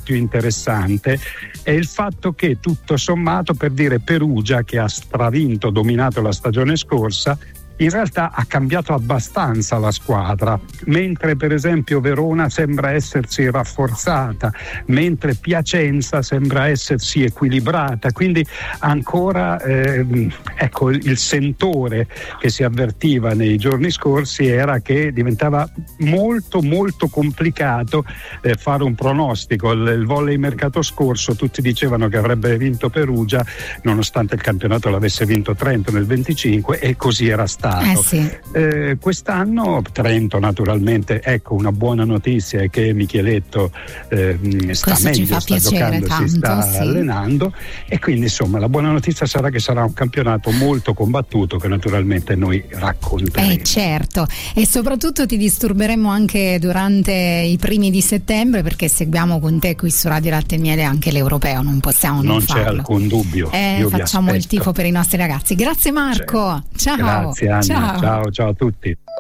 più interessante è il fatto che tutto sommato, per dire, Perugia, che ha stravinto, dominato la stagione scorsa, in realtà ha cambiato abbastanza la squadra, mentre per esempio Verona sembra essersi rafforzata, mentre Piacenza sembra essersi equilibrata, quindi ancora ecco, il sentore che si avvertiva nei giorni scorsi era che diventava molto molto complicato fare un pronostico. Il volley mercato scorso tutti dicevano che avrebbe vinto Perugia nonostante il campionato l'avesse vinto Trento nel 25, e così era stato. Sì. Quest'anno Trento naturalmente, ecco, una buona notizia è che Micheletto sta meglio, sta giocando, si sta allenando, e quindi insomma la buona notizia sarà che sarà un campionato molto combattuto, che naturalmente noi racconteremo. Certo, e soprattutto ti disturberemo anche durante i primi di settembre, perché seguiamo con te qui su Radio Latte e Miele anche l'Europeo, non possiamo non farlo. Non c'è alcun dubbio. Facciamo il tifo per i nostri ragazzi. Grazie Marco, ciao. Grazie Anna, ciao a tutti.